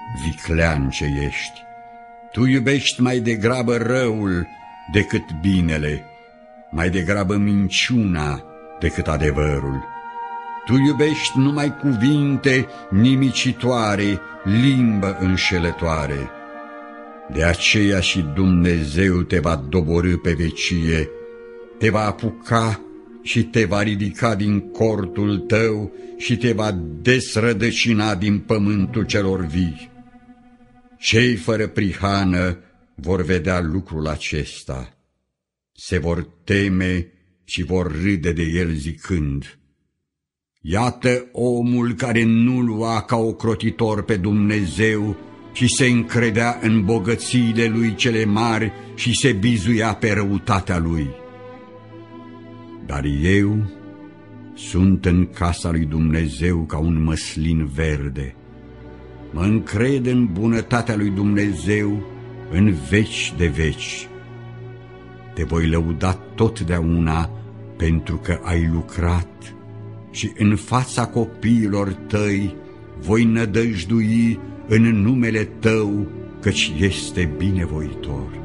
viclean ce ești. Tu iubești mai degrabă răul decât binele, mai degrabă minciuna decât adevărul. Tu iubești numai cuvinte nimicitoare, limbă înșelătoare. De aceea și Dumnezeu te va doborî pe vecie, te va apuca și te va ridica din cortul tău și te va desrădăcina din pământul celor vii. Cei fără prihană vor vedea lucrul acesta, se vor teme și vor râde de el zicând: iată omul care nu lua ca ocrotitor pe Dumnezeu, ci se încredea în bogățiile lui cele mari și se bizuia pe răutatea lui. Dar eu sunt în casa lui Dumnezeu ca un măslin verde. Mă încred în bunătatea lui Dumnezeu în veci de veci. Te voi lăuda totdeauna pentru că ai lucrat și în fața copiilor tăi voi nădăjdui în numele tău, căci este binevoitor.